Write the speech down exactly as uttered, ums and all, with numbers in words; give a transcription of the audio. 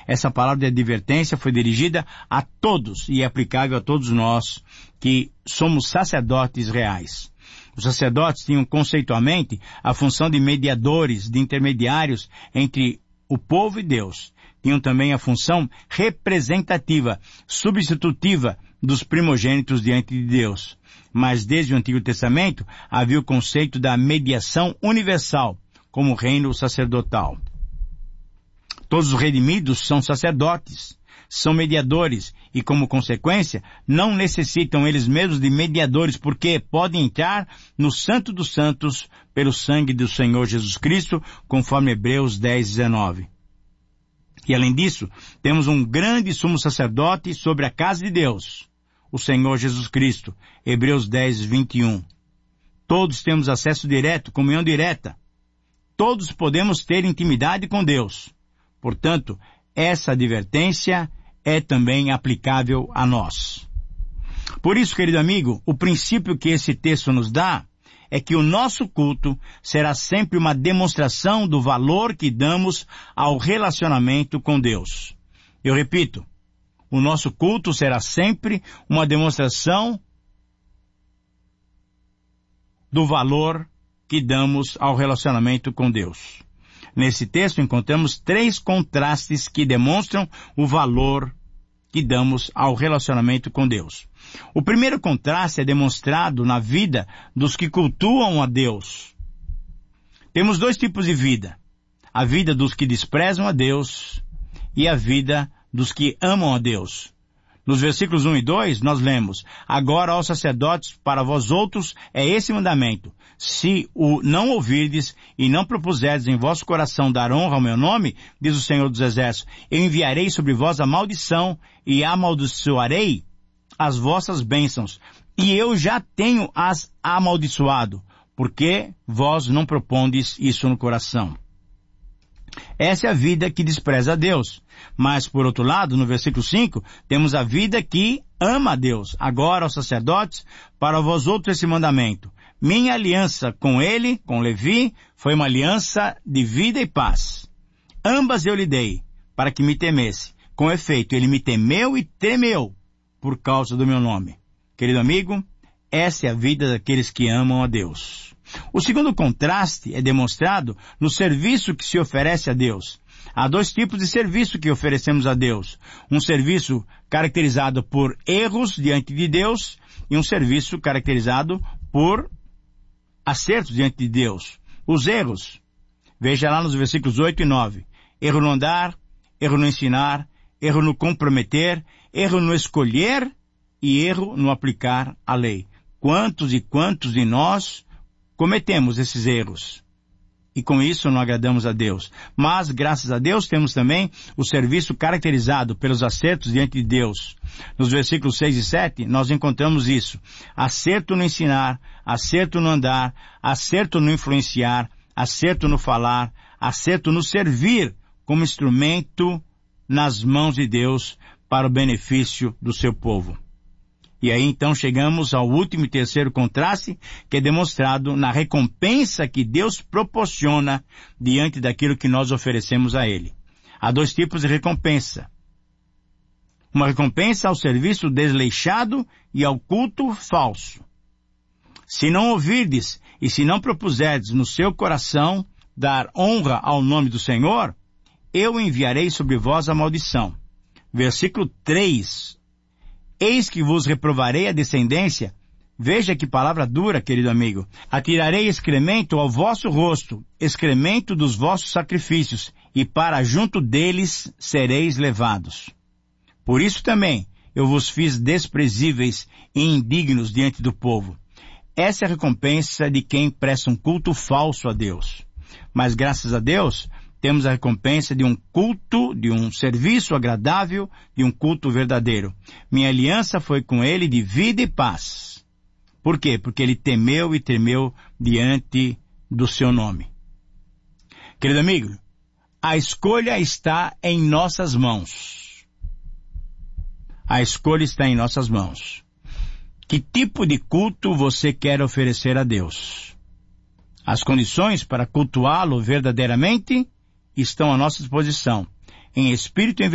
Essa palavra de advertência foi dirigida a todos e é aplicável a todos nós que somos sacerdotes reais. Os sacerdotes tinham conceitualmente a função de mediadores, de intermediários entre o povo e Deus. Tinham também a função representativa, substitutiva dos primogênitos diante de Deus. Mas desde o Antigo Testamento havia o conceito da mediação universal como reino sacerdotal. Todos os redimidos são sacerdotes, são mediadores e, como consequência, não necessitam eles mesmos de mediadores, porque podem entrar no Santo dos Santos pelo sangue do Senhor Jesus Cristo, conforme Hebreus dez, dezenove. E além disso, temos um grande sumo sacerdote sobre a casa de Deus, o Senhor Jesus Cristo, Hebreus dez, vinte e um. Todos temos acesso direto, comunhão direta. Todos podemos ter intimidade com Deus. Portanto, essa advertência é também aplicável a nós. Por isso, querido amigo, o princípio que esse texto nos dá é que o nosso culto será sempre uma demonstração do valor que damos ao relacionamento com Deus. Eu repito, o nosso culto será sempre uma demonstração do valor que damos ao relacionamento com Deus. Nesse texto encontramos três contrastes que demonstram o valor que damos ao relacionamento com Deus. O primeiro contraste é demonstrado na vida dos que cultuam a Deus. Temos dois tipos de vida: a vida dos que desprezam a Deus e a vida dos que amam a Deus. Nos versículos um e dois, nós lemos: agora, ó sacerdotes, para vós outros é esse mandamento: se o não ouvirdes e não propuserdes em vosso coração dar honra ao meu nome, diz o Senhor dos Exércitos, eu enviarei sobre vós a maldição e amaldiçoarei as vossas bênçãos. E eu já tenho as amaldiçoado, porque vós não propondes isso no coração. Essa é a vida que despreza a Deus. Mas, por outro lado, no versículo cinco, temos a vida que ama a Deus. Agora, os sacerdotes, para vós outros esse mandamento: minha aliança com ele, com Levi, foi uma aliança de vida e paz. Ambas eu lhe dei, para que me temesse. Com efeito, ele me temeu e tremeu por causa do meu nome. Querido amigo, essa é a vida daqueles que amam a Deus. O segundo contraste é demonstrado no serviço que se oferece a Deus. Há dois tipos de serviço que oferecemos a Deus. Um serviço caracterizado por erros diante de Deus e um serviço caracterizado por acertos diante de Deus. Os erros, veja lá nos versículos oito e nove. Erro no andar, erro no ensinar, erro no comprometer, erro no escolher e erro no aplicar a lei. Quantos e quantos de nós cometemos esses erros? E com isso não agradamos a Deus. Mas, graças a Deus, temos também o serviço caracterizado pelos acertos diante de Deus. Nos versículos seis e sete, nós encontramos isso. Acerto no ensinar, acerto no andar, acerto no influenciar, acerto no falar, acerto no servir como instrumento nas mãos de Deus para o benefício do seu povo. E aí então chegamos ao último e terceiro contraste, que é demonstrado na recompensa que Deus proporciona diante daquilo que nós oferecemos a Ele. Há dois tipos de recompensa. Uma recompensa ao serviço desleixado e ao culto falso. Se não ouvirdes e se não propuserdes no seu coração dar honra ao nome do Senhor, eu enviarei sobre vós a maldição. Versículo três. Eis que vos reprovarei a descendência. Veja que palavra dura, querido amigo. Atirarei excremento ao vosso rosto, excremento dos vossos sacrifícios, e para junto deles sereis levados. Por isso também eu vos fiz desprezíveis e indignos diante do povo. Essa é a recompensa de quem presta um culto falso a Deus. Mas graças a Deus, temos a recompensa de um culto, de um serviço agradável, de um culto verdadeiro. Minha aliança foi com ele de vida e paz. Por quê? Porque ele temeu e tremeu diante do seu nome. Querido amigo, a escolha está em nossas mãos. A escolha está em nossas mãos. Que tipo de culto você quer oferecer a Deus? As condições para cultuá-lo verdadeiramente estão à nossa disposição, em espírito e em